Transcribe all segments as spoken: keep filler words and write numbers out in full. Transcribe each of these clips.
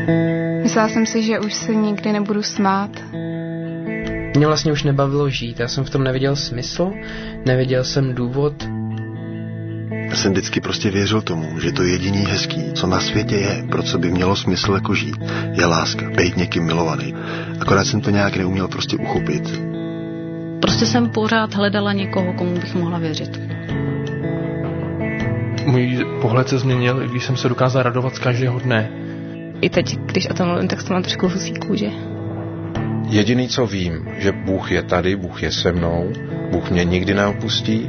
Myslela jsem si, že už se nikdy nebudu smát. Mě vlastně už nebavilo žít, já jsem v tom neviděl smysl, neviděl jsem důvod. Já jsem vždycky prostě věřil tomu, že to jediný hezký, co na světě je, pro co by mělo smysl jako žít, je láska, být někým milovaný. Akorát jsem to nějak neuměl prostě uchopit. Prostě jsem pořád hledala někoho, komu bych mohla věřit. Můj pohled se změnil, i když jsem se dokázal radovat z každého dne. I teď, když o tom mluvím, tak to mám trošku husí kůže. Jediný, co vím, že Bůh je tady, Bůh je se mnou, Bůh mě nikdy neopustí.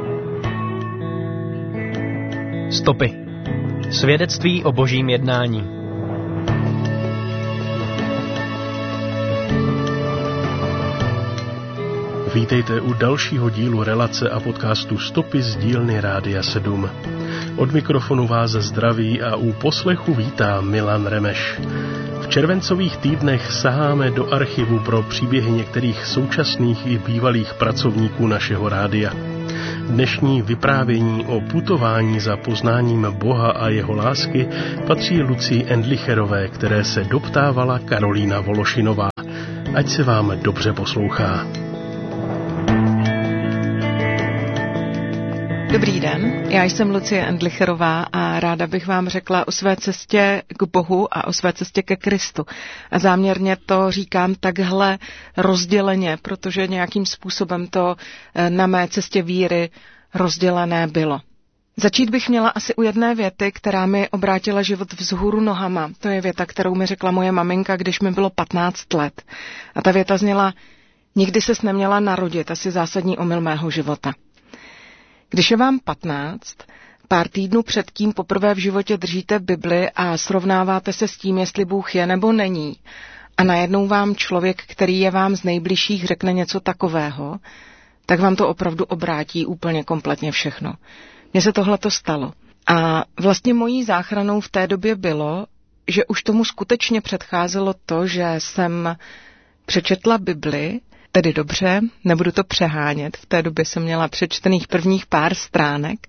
Stopy. Svědectví o božím jednání. Vítejte u dalšího dílu relace a podcastu Stopy z dílny Rádia sedm. Od mikrofonu vás zdraví a u poslechu vítá Milan Remeš. V červencových týdnech saháme do archivu pro příběhy některých současných i bývalých pracovníků našeho rádia. Dnešní vyprávění o putování za poznáním Boha a jeho lásky patří Lucii Endlicherové, které se doptávala Karolína Vološinová. Ať se vám dobře poslouchá. Dobrý den, já jsem Lucie Endlicherová a ráda bych vám řekla o své cestě k Bohu a o své cestě ke Kristu. A záměrně to říkám takhle rozděleně, protože nějakým způsobem to na mé cestě víry rozdělené bylo. Začít bych měla asi u jedné věty, která mi obrátila život vzhůru nohama. To je věta, kterou mi řekla moje maminka, když mi bylo patnáct let. A ta věta zněla: nikdy ses neměla narodit, asi zásadní omyl mého života. Když je vám patnáct, pár týdnů předtím poprvé v životě držíte Bibli a srovnáváte se s tím, jestli Bůh je nebo není, a najednou vám člověk, který je vám z nejbližších, řekne něco takového, tak vám to opravdu obrátí úplně kompletně všechno. Mně se tohleto stalo. A vlastně mojí záchranou v té době bylo, že už tomu skutečně předcházelo to, že jsem přečetla Bibli. Tedy dobře, nebudu to přehánět, v té době jsem měla přečtených prvních pár stránek,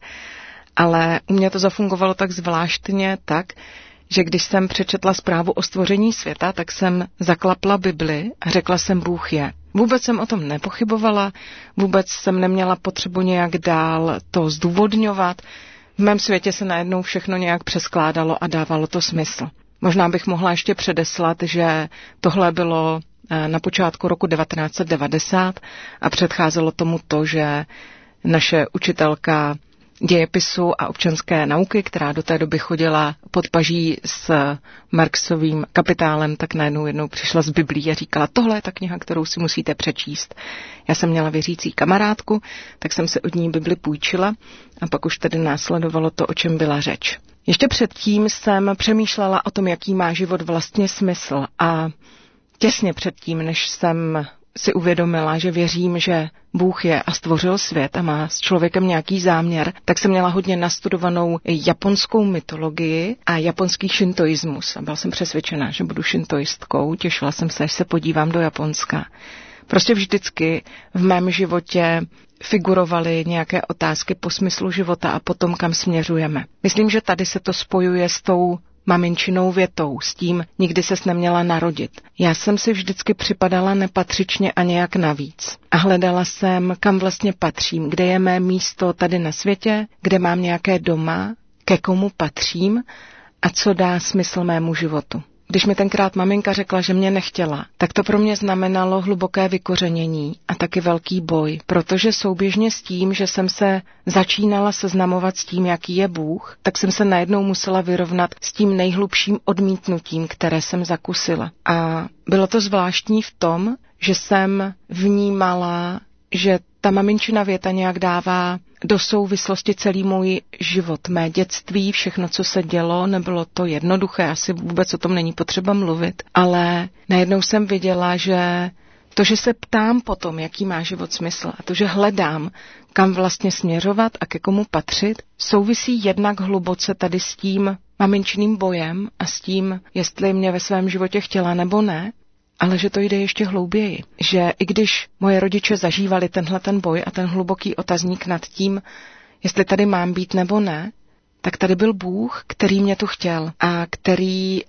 ale u mě to zafungovalo tak zvláštně tak, že když jsem přečetla zprávu o stvoření světa, tak jsem zaklapla Bibli a řekla jsem: Bůh je. Vůbec jsem o tom nepochybovala, vůbec jsem neměla potřebu nějak dál to zdůvodňovat. V mém světě se najednou všechno nějak přeskládalo a dávalo to smysl. Možná bych mohla ještě předeslat, že tohle bylo na počátku roku devatenáct set devadesát a předcházelo tomu to, že naše učitelka dějepisu a občanské nauky, která do té doby chodila pod paží s Marxovým Kapitálem, tak najednou jednou přišla z Biblí a říkala: tohle je ta kniha, kterou si musíte přečíst. Já jsem měla věřící kamarádku, tak jsem se od ní Bibli půjčila a pak už tedy následovalo to, o čem byla řeč. Ještě předtím jsem přemýšlela o tom, jaký má život vlastně smysl, a těsně předtím, než jsem si uvědomila, že věřím, že Bůh je a stvořil svět a má s člověkem nějaký záměr, tak jsem měla hodně nastudovanou japonskou mytologii a japonský šintoismus. A byla jsem přesvědčená, že budu šintoistkou. Těšila jsem se, až se podívám do Japonska. Prostě vždycky v mém životě figurovaly nějaké otázky po smyslu života a potom, kam směřujeme. Myslím, že tady se to spojuje s tou maminčinou větou, s tím: nikdy ses neměla narodit. Já jsem si vždycky připadala nepatřičně a nějak navíc. A hledala jsem, kam vlastně patřím, kde je mé místo tady na světě, kde mám nějaké doma, ke komu patřím a co dá smysl mému životu. Když mi tenkrát maminka řekla, že mě nechtěla, tak to pro mě znamenalo hluboké vykořenění a taky velký boj, protože souběžně s tím, že jsem se začínala seznamovat s tím, jaký je Bůh, tak jsem se najednou musela vyrovnat s tím nejhlubším odmítnutím, které jsem zakusila. A bylo to zvláštní v tom, že jsem vnímala, že ta maminčina věta nějak dává do souvislosti celý můj život, mé dětství, všechno, co se dělo. Nebylo to jednoduché, asi vůbec o tom není potřeba mluvit, ale najednou jsem viděla, že to, že se ptám potom, jaký má život smysl, a to, že hledám, kam vlastně směřovat a ke komu patřit, souvisí jednak hluboce tady s tím maminčiným bojem a s tím, jestli mě ve svém životě chtěla nebo ne, ale že to jde ještě hlouběji. Že i když moje rodiče zažívali tenhle ten boj a ten hluboký otazník nad tím, jestli tady mám být nebo ne, tak tady byl Bůh, který mě tu chtěl a který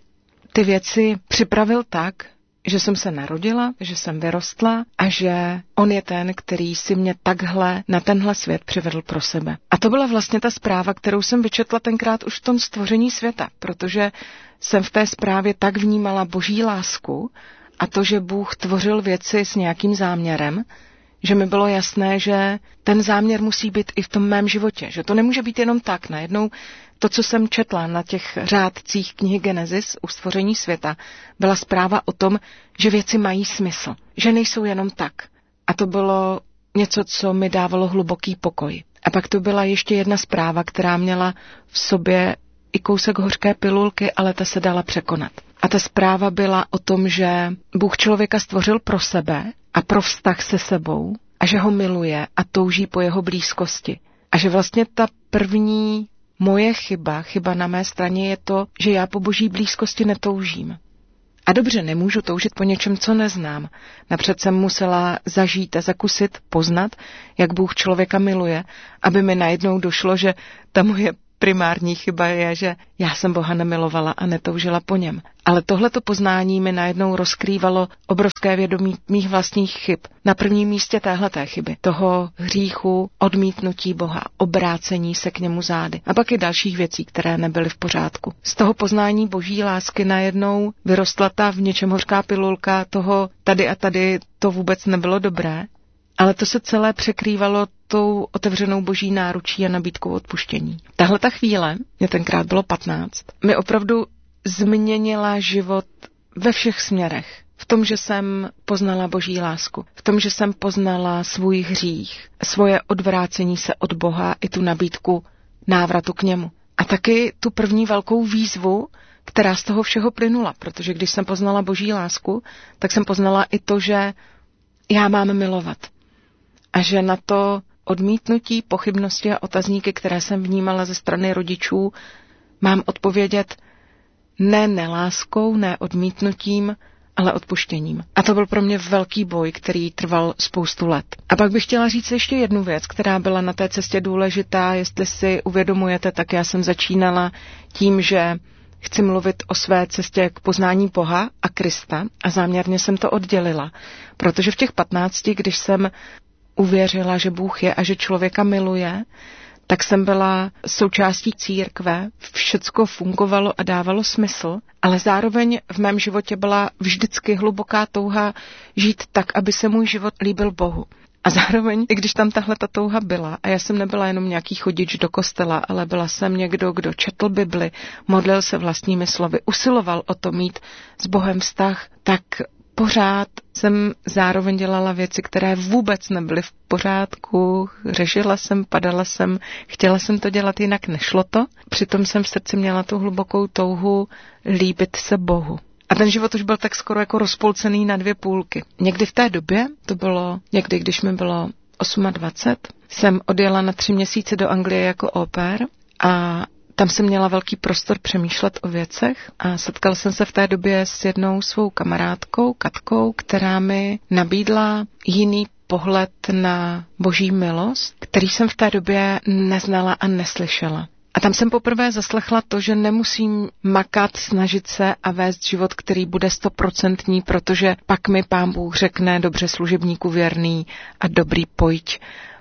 ty věci připravil tak, že jsem se narodila, že jsem vyrostla a že on je ten, který si mě takhle na tenhle svět přivedl pro sebe. A to byla vlastně ta zpráva, kterou jsem vyčetla tenkrát už v tom stvoření světa, protože jsem v té zprávě tak vnímala boží lásku a to, že Bůh tvořil věci s nějakým záměrem, že mi bylo jasné, že ten záměr musí být i v tom mém životě, že to nemůže být jenom tak. Najednou to, co jsem četla na těch řádcích knihy Genesis u stvoření světa, byla zpráva o tom, že věci mají smysl, že nejsou jenom tak. A to bylo něco, co mi dávalo hluboký pokoj. A pak to byla ještě jedna zpráva, která měla v sobě i kousek hořké pilulky, ale ta se dala překonat. A ta zpráva byla o tom, že Bůh člověka stvořil pro sebe a pro vztah se sebou a že ho miluje a touží po jeho blízkosti. A že vlastně ta první moje chyba, chyba na mé straně je to, že já po boží blízkosti netoužím. A dobře, nemůžu toužit po něčem, co neznám. Napřed jsem musela zažít a zakusit, poznat, jak Bůh člověka miluje, aby mi najednou došlo, že ta moje primární chyba je, že já jsem Boha nemilovala a netoužila po něm. Ale tohleto poznání mi najednou rozkrývalo obrovské vědomí mých vlastních chyb. Na prvním místě téhleté chyby. Toho hříchu, odmítnutí Boha, obrácení se k němu zády. A pak i dalších věcí, které nebyly v pořádku. Z toho poznání boží lásky najednou vyrostla ta v něčem hořká pilulka toho tady a tady to vůbec nebylo dobré. Ale to se celé překrývalo tou otevřenou boží náručí a nabídkou odpuštění. Tahle ta chvíle, mě tenkrát bylo patnáct, mi opravdu změnila život ve všech směrech. V tom, že jsem poznala boží lásku, v tom, že jsem poznala svůj hřích, svoje odvrácení se od Boha i tu nabídku návratu k němu. A taky tu první velkou výzvu, která z toho všeho plynula, protože když jsem poznala boží lásku, tak jsem poznala i to, že já mám milovat. A že na to odmítnutí, pochybnosti a otazníky, které jsem vnímala ze strany rodičů, mám odpovědět ne neláskou, ne odmítnutím, ale odpuštěním. A to byl pro mě velký boj, který trval spoustu let. A pak bych chtěla říct ještě jednu věc, která byla na té cestě důležitá. Jestli si uvědomujete, tak já jsem začínala tím, že chci mluvit o své cestě k poznání Boha a Krista a záměrně jsem to oddělila, protože v těch patnácti, když jsem uvěřila, že Bůh je a že člověka miluje, tak jsem byla součástí církve, všecko fungovalo a dávalo smysl, ale zároveň v mém životě byla vždycky hluboká touha žít tak, aby se můj život líbil Bohu. A zároveň, i když tam tahle ta touha byla, a já jsem nebyla jenom nějaký chodič do kostela, ale byla jsem někdo, kdo četl Bibli, modlil se vlastními slovy, usiloval o to mít s Bohem vztah, tak pořád jsem zároveň dělala věci, které vůbec nebyly v pořádku, řešila jsem, padala jsem, chtěla jsem to dělat, jinak nešlo to. Přitom jsem v srdci měla tu hlubokou touhu líbit se Bohu. A ten život už byl tak skoro jako rozpolcený na dvě půlky. Někdy v té době, to bylo někdy, když mi bylo dvacet osm, jsem odjela na tři měsíce do Anglie jako au pair a tam jsem měla velký prostor přemýšlet o věcech a setkala jsem se v té době s jednou svou kamarádkou, Katkou, která mi nabídla jiný pohled na boží milost, který jsem v té době neznala a neslyšela. A tam jsem poprvé zaslechla to, že nemusím makat, snažit se a vést život, který bude stoprocentní, protože pak mi Pán Bůh řekne, dobře služebníku věrný a dobrý, pojď,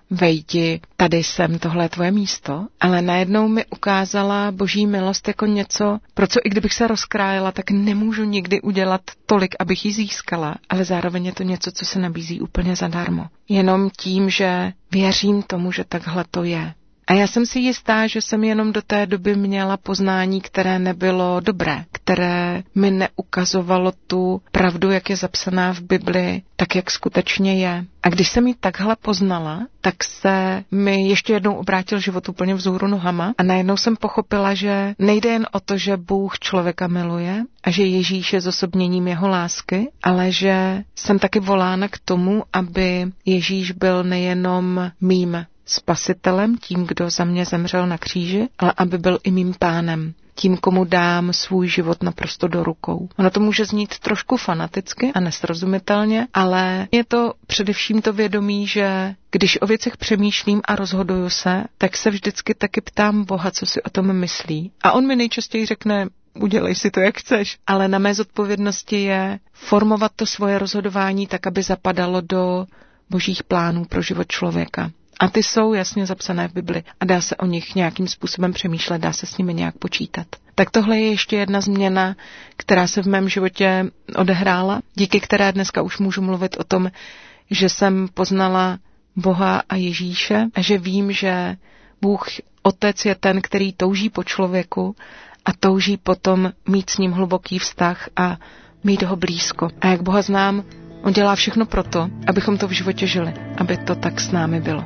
vejdi, tady jsem, tohle je tvoje místo. Ale najednou mi ukázala boží milost jako něco, pro co i kdybych se rozkrájela, tak nemůžu nikdy udělat tolik, abych ji získala, ale zároveň je to něco, co se nabízí úplně zadarmo. Jenom tím, že věřím tomu, že takhle to je. A já jsem si jistá, že jsem jenom do té doby měla poznání, které nebylo dobré, které mi neukazovalo tu pravdu, jak je zapsaná v Bibli, tak, jak skutečně je. A když jsem ji takhle poznala, tak se mi ještě jednou obrátil život úplně vzhůru nohama a najednou jsem pochopila, že nejde jen o to, že Bůh člověka miluje a že Ježíš je zosobněním jeho lásky, ale že jsem taky volána k tomu, aby Ježíš byl nejenom mým spasitelem, tím, kdo za mě zemřel na kříži, ale aby byl i mým pánem, tím, komu dám svůj život naprosto do rukou. Ono to může znít trošku fanaticky a nesrozumitelně, ale je to především to vědomí, že když o věcech přemýšlím a rozhoduju se, tak se vždycky taky ptám Boha, co si o tom myslí. A on mi nejčastěji řekne, udělej si to, jak chceš. Ale na mé zodpovědnosti je formovat to svoje rozhodování tak, aby zapadalo do božích plánů pro život člověka. A ty jsou jasně zapsané v Bibli a dá se o nich nějakým způsobem přemýšlet, dá se s nimi nějak počítat. Tak tohle je ještě jedna změna, která se v mém životě odehrála, díky které dneska už můžu mluvit o tom, že jsem poznala Boha a Ježíše a že vím, že Bůh Otec je ten, který touží po člověku a touží potom mít s ním hluboký vztah a mít ho blízko. A jak Boha znám, on dělá všechno proto, abychom to v životě žili, aby to tak s námi bylo.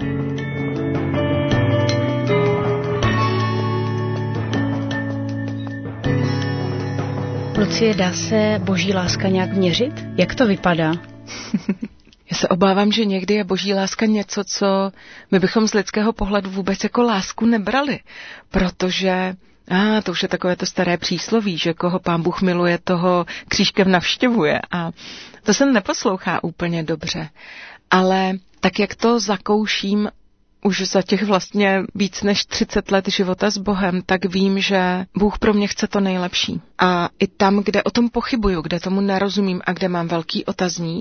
Lucie, dá se boží láska nějak měřit? Jak to vypadá? Já se obávám, že někdy je boží láska něco, co my bychom z lidského pohledu vůbec jako lásku nebrali, protože a ah, to už je takové to staré přísloví, že koho Pán Bůh miluje, toho křížkem navštěvuje a to se neposlouchá úplně dobře. Ale tak, jak to zakouším už za těch vlastně víc než třicet let života s Bohem, tak vím, že Bůh pro mě chce to nejlepší. A i tam, kde o tom pochybuju, kde tomu nerozumím a kde mám velký otazník,